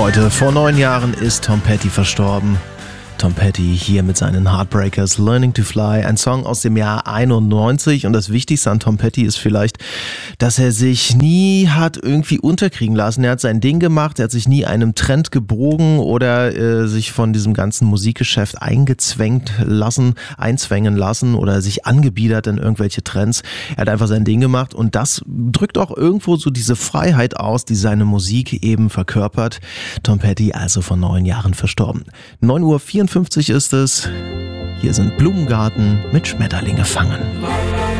Heute vor 9 Jahren ist Tom Petty verstorben. Tom Petty hier mit seinen Heartbreakers, Learning to Fly, ein Song aus dem Jahr 91. Und das Wichtigste an Tom Petty ist vielleicht, dass er sich nie hat irgendwie unterkriegen lassen. Er hat sein Ding gemacht, er hat sich nie einem Trend gebogen oder sich von diesem ganzen Musikgeschäft einzwängen lassen oder sich angebiedert in irgendwelche Trends. Er hat einfach sein Ding gemacht und das drückt auch irgendwo so diese Freiheit aus, die seine Musik eben verkörpert. Tom Petty also vor 9 Jahren verstorben. 9:54 Uhr ist es. Hier sind Blumengarten mit Schmetterlinge fangen.